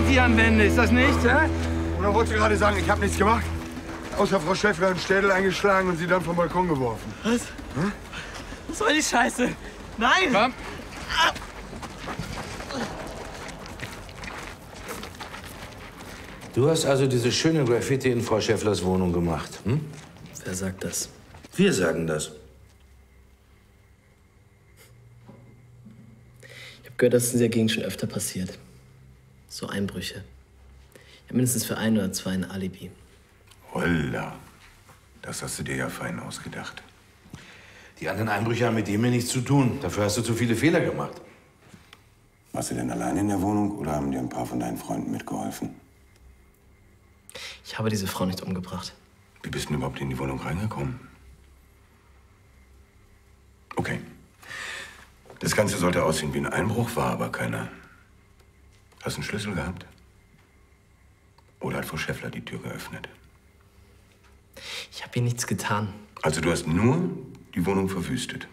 Graffiti am Wände, ist das nicht, hä? Und dann wollte sie gerade sagen, ich habe nichts gemacht. Außer Frau Schäffler einen Städel eingeschlagen und sie dann vom Balkon geworfen. Was? Hm? Was soll die Scheiße? Nein! Komm. Du hast also diese schöne Graffiti in Frau Schäfflers Wohnung gemacht, hm? Wer sagt das? Wir sagen das. Ich habe gehört, dass es in der Gegend schon öfter passiert. So Einbrüche. Ich habe mindestens für 1 oder 2 ein Alibi. Holla. Das hast du dir ja fein ausgedacht. Die anderen Einbrüche haben mit dem hier nichts zu tun. Dafür hast du zu viele Fehler gemacht. Warst du denn allein in der Wohnung oder haben dir ein paar von deinen Freunden mitgeholfen? Ich habe diese Frau nicht umgebracht. Wie bist du denn überhaupt in die Wohnung reingekommen? Okay. Das Ganze sollte aussehen wie ein Einbruch, war aber keiner. Hast du einen Schlüssel gehabt? Oder hat Frau Schäffler die Tür geöffnet? Ich habe ihr nichts getan. Also du hast nur die Wohnung verwüstet.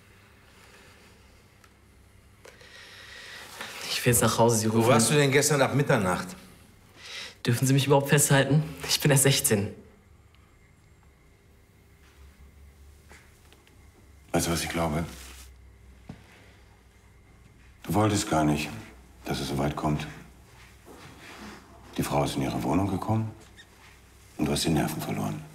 Ich will jetzt nach Hause. Sie rufen. Wo warst du denn gestern ab Mitternacht? Dürfen Sie mich überhaupt festhalten? Ich bin erst 16. Weißt du, was ich glaube? Du wolltest gar nicht, dass es so weit kommt. Die Frau ist in ihre Wohnung gekommen und du hast die Nerven verloren.